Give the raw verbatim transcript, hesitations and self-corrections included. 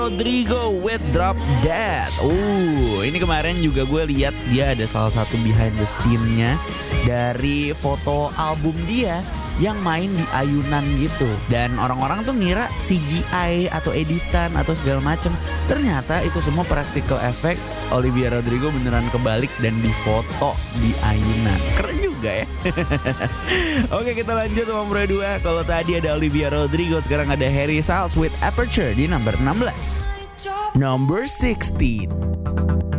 Rodrigo with Drop Dead. Uh, ini kemarin juga gue lihat dia ada salah satu behind the scene-nya dari foto album dia yang main di ayunan gitu. Dan orang-orang tuh ngira C G I atau editan atau segala macem. Ternyata itu semua practical effect. Olivia Rodrigo beneran kebalik dan difoto di ayunan. Keren juga ya. Oke, kita lanjut nomor dua. Kalau tadi ada Olivia Rodrigo, sekarang ada Harry Styles with Aperture di nomor enam belas. Number sixteen.